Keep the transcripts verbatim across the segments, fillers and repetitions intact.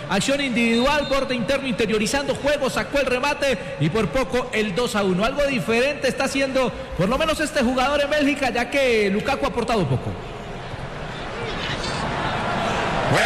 acción individual, borde interno interiorizando juego, sacó el remate y por poco el dos a uno. Algo diferente está haciendo por lo menos este jugador en Bélgica, ya que Lukaku ha aportado poco. Bueno.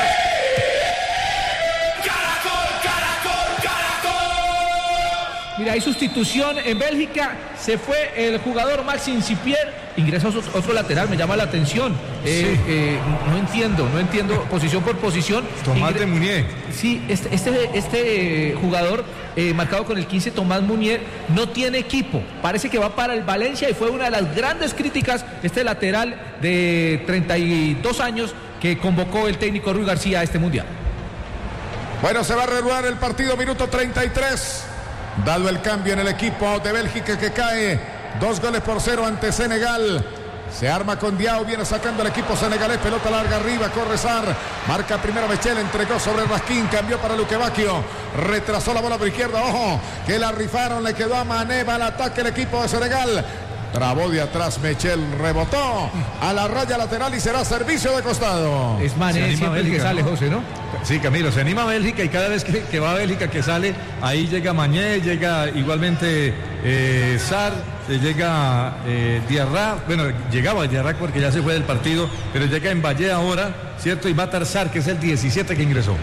Mira, hay sustitución en Bélgica, se fue el jugador Maxime Sipier, ingresó otro lateral, me llama la atención. Eh, sí. eh, no entiendo, no entiendo posición por posición. Tomás Ingre... de Munier. Sí, este, este, este jugador eh, marcado con el quince, Tomás Munier, no tiene equipo, parece que va para el Valencia y fue una de las grandes críticas este lateral de treinta y dos años que convocó el técnico Rui García a este mundial. Bueno, se va a reanudar el partido, minuto treinta y tres. Dado el cambio en el equipo de Bélgica que cae dos goles por cero ante Senegal. Se arma con Diao, viene sacando el equipo senegalés, pelota larga arriba, corre Sarr, marca primero Mechel, entregó sobre Raskin, cambió para Luque Bacchio, retrasó la bola por izquierda, ojo, que la rifaron, le quedó a Mané, va al ataque el equipo de Senegal. Trabó de atrás Mechel, rebotó a la raya lateral y será servicio de costado. Es Mané siempre el que sale, ¿no? José, ¿no? Sí, Camilo, se anima a Bélgica y cada vez que, que va a Bélgica que sale, ahí llega Mañé, llega igualmente eh, Sarr, eh, llega eh, Diarra, bueno, llegaba Diarra porque ya se fue del partido, pero llega en Valle ahora, ¿cierto? Y va a Tarzar, que es el diecisiete que ingresó.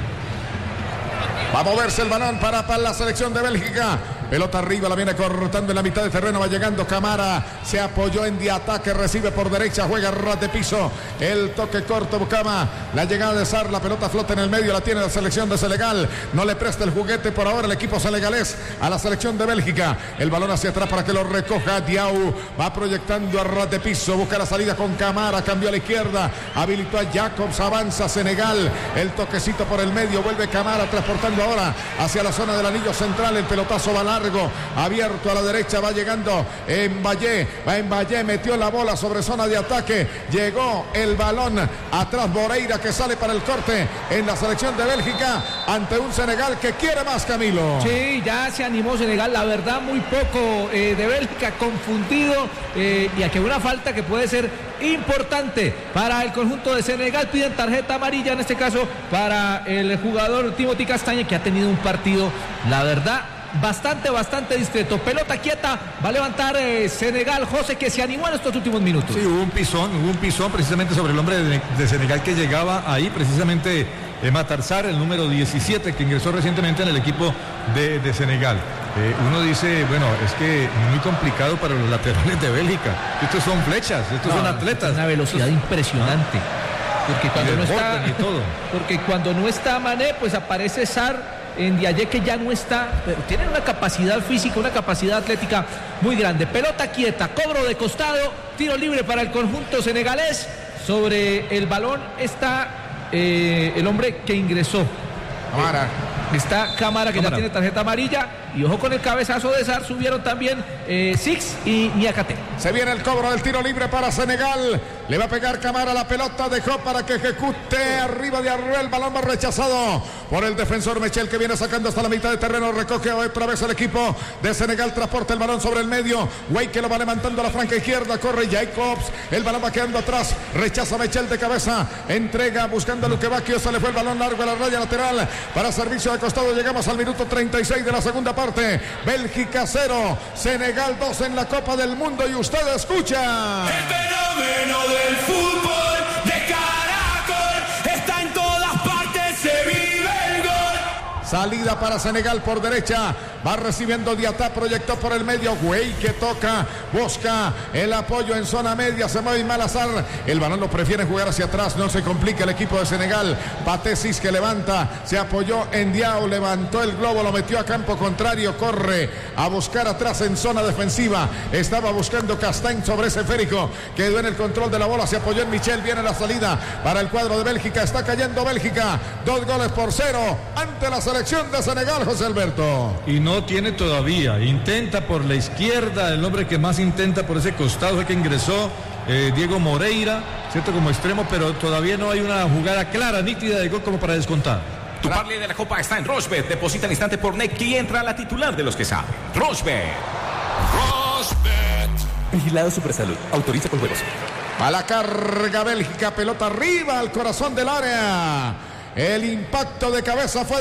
Va a moverse el balón para, para la selección de Bélgica. Pelota arriba, la viene cortando en la mitad de terreno, va llegando Camara, se apoyó en Diataque, recibe por derecha, juega ras de piso, el toque corto, Bucama, la llegada de Sarr, la pelota flota en el medio, la tiene la selección de Senegal, no le presta el juguete por ahora el equipo senegalés a la selección de Bélgica, el balón hacia atrás para que lo recoja Diao, va proyectando a ras de piso, busca la salida con Camara, cambió a la izquierda, habilitó a Jacobs, avanza Senegal, el toquecito por el medio, vuelve Camara transportando ahora hacia la zona del anillo central, el pelotazo va largo, abierto a la derecha, va llegando en Valle, va en Valle, metió la bola sobre zona de ataque, llegó el balón atrás Moreira que sale para el corte en la selección de Bélgica ante un Senegal que quiere más, Camilo. Sí, ya se animó Senegal, la verdad muy poco eh, de Bélgica, confundido eh, y aquí una falta que puede ser importante para el conjunto de Senegal, piden tarjeta amarilla en este caso para el jugador Timothy Castaña que ha tenido un partido, la verdad, bastante, bastante discreto. Pelota quieta, va a levantar eh, Senegal, José, que se animó en estos últimos minutos. Sí, hubo un pisón, hubo un pisón precisamente sobre el hombre de, de Senegal que llegaba ahí, precisamente eh, Matar Sarr, el número diecisiete, que ingresó recientemente en el equipo de, de Senegal. Eh, uno dice, bueno, es que muy complicado para los laterales de Bélgica. Estos son flechas, estos no, son atletas. Una velocidad estos... impresionante. Porque cuando no está, y todo. porque cuando no está Mané, pues aparece Sarr en Diaye que ya no está, pero tienen una capacidad física, una capacidad atlética muy grande. Pelota quieta, cobro de costado, tiro libre para el conjunto senegalés. Sobre el balón está eh, el hombre que ingresó. Camara. Eh, está Camara que Camara. Ya tiene tarjeta amarilla. Y ojo con el cabezazo de Sarr, subieron también eh, Six y Niakate. Se viene el cobro del tiro libre para Senegal. Le va a pegar Camara la pelota, dejó para que ejecute arriba de Arruel. Balón va rechazado por el defensor Mechel que viene sacando hasta la mitad de terreno. Recoge otra vez el equipo de Senegal. Transporta el balón sobre el medio. Wey que lo va levantando a la franca izquierda. Corre Jacobs. El balón va quedando atrás. Rechaza Mechel de cabeza. Entrega buscando a Luque Bacchio. Se le fue el balón largo a la raya lateral para servicio de costado. Llegamos al minuto treinta y seis de la segunda parte. Bélgica cero, Senegal dos en la Copa del Mundo y usted escucha. El fenómeno del fútbol de Caracol está en todas partes, se vive el gol. Salida para Senegal por derecha. Va recibiendo Diatá, proyectó por el medio. Güey que toca, busca el apoyo en zona media. Se mueve Malazar. El balón lo prefiere jugar hacia atrás. No se complica el equipo de Senegal. Patesis que levanta. Se apoyó en Diao. Levantó el globo, lo metió a campo contrario. Corre a buscar atrás en zona defensiva. Estaba buscando Castañ sobre ese esférico. Quedó en el control de la bola. Se apoyó en Michel. Viene la salida para el cuadro de Bélgica. Está cayendo Bélgica. Dos goles por cero ante la selección de Senegal, José Alberto. Y no No tiene todavía, intenta por la izquierda, el hombre que más intenta por ese costado fue que ingresó eh, Diego Moreira, cierto, como extremo, pero todavía no hay una jugada clara, nítida de gol como para descontar. Tu parlay de la Copa está en Rochebet. Deposita al instante por Neck y entra a la titular de los que saben. Rochebet. Rochebet. Vigilado Supersalud. Autoriza con juegos. A la carga Bélgica, pelota arriba al corazón del área. El impacto de cabeza fue